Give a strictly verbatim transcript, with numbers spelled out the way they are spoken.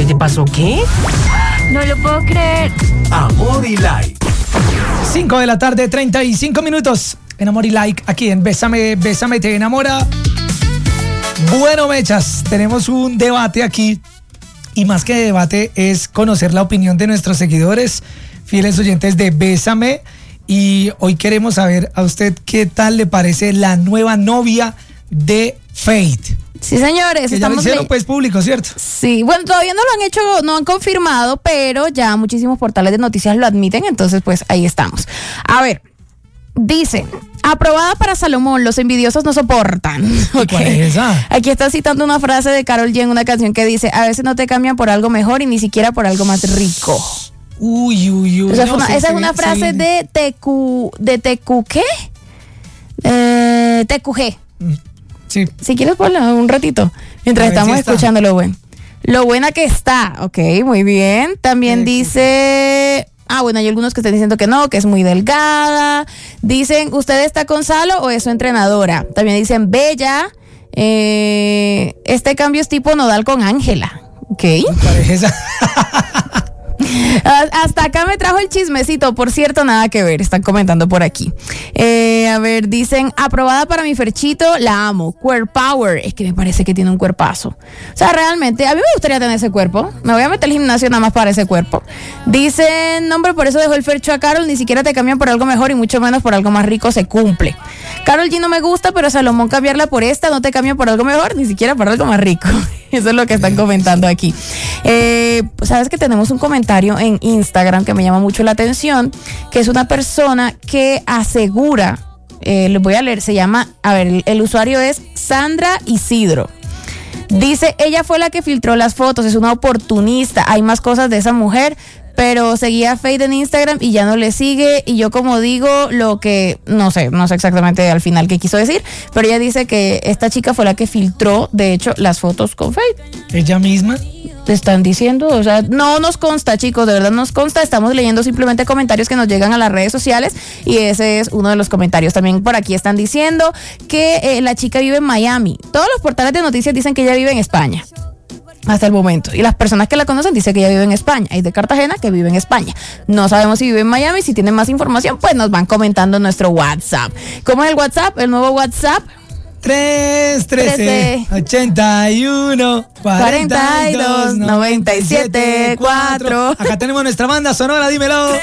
¿Qué te pasó? ¿Qué? No lo puedo creer. Amor y Like. cinco de la tarde, treinta y cinco minutos. En Amor y Like, aquí en Bésame, Bésame te enamora. Bueno, mechas, tenemos un debate aquí. Y más que debate es conocer la opinión de nuestros seguidores, fieles oyentes de Bésame. Y hoy queremos saber a usted qué tal le parece la nueva novia de Fate. Sí, señores. Que ya lo hicieron pues público, ¿cierto? Sí, bueno, todavía no lo han hecho, no han confirmado, pero ya muchísimos portales de noticias lo admiten, entonces pues ahí estamos. A ver, dice, aprobada para Salomón, los envidiosos no soportan. Okay. ¿Cuál es esa? Aquí está citando una frase de Karol G en una canción que dice, a veces no te cambian por algo mejor y ni siquiera por algo más rico. Uy, uy, uy. O sea, no, una, sí, esa sí, es una sí, frase sí. de T Q, de T Q, ¿qué? Eh, T Q G. Sí. Si quieres ponlo un ratito, mientras A ver estamos si está. escuchando lo bueno. Lo buena que está, ok, muy bien. También Eh, dice, ah, bueno, hay algunos que están diciendo que no, que es muy delgada. Dicen, ¿usted está con Salo o es su entrenadora? También dicen, bella. Eh, este cambio es tipo Nodal con Ángela, ok. ¿Cuál es esa? Hasta acá me trajo el chismecito, por cierto, nada que ver, están comentando por aquí. Eh, a ver, dicen, aprobada para mi Ferchito, la amo, Queer Power, es que me parece que tiene un cuerpazo. O sea, realmente, a mí me gustaría tener ese cuerpo, me voy a meter al gimnasio nada más para ese cuerpo. Dicen, no, hombre, por eso dejó el Fercho a Karol, ni siquiera te cambian por algo mejor y mucho menos por algo más rico, se cumple. Karol G no me gusta, pero Salomón cambiarla por esta, no te cambian por algo mejor, ni siquiera por algo más rico. Eso es lo que están comentando aquí. Eh, Sabes que tenemos un comentario en Instagram que me llama mucho la atención, que es una persona que asegura, eh, les voy a leer, se llama, a ver, el, el usuario es Sandra Isidro. Dice, ella fue la que filtró las fotos, es una oportunista, hay más cosas de esa mujer, pero seguía a Fate en Instagram y ya no le sigue, y yo como digo lo que, no sé, no sé exactamente al final qué quiso decir, pero ella dice que esta chica fue la que filtró, de hecho, las fotos con Fate. ¿Ella misma? Te están diciendo, o sea, no nos consta, chicos, de verdad nos consta, estamos leyendo simplemente comentarios que nos llegan a las redes sociales y ese es uno de los comentarios. También por aquí están diciendo que eh, la chica vive en Miami. Todos los portales de noticias dicen que ella vive en España. Hasta el momento. Y las personas que la conocen dicen que ella vive en España. Hay de Cartagena que vive en España. No sabemos si vive en Miami. Si tienen más información, pues nos van comentando en nuestro WhatsApp. ¿Cómo es el WhatsApp? El nuevo WhatsApp. tres, trece, ochenta y uno, cuarenta y dos, noventa y siete, cuatro. Acá tenemos nuestra banda sonora, dímelo.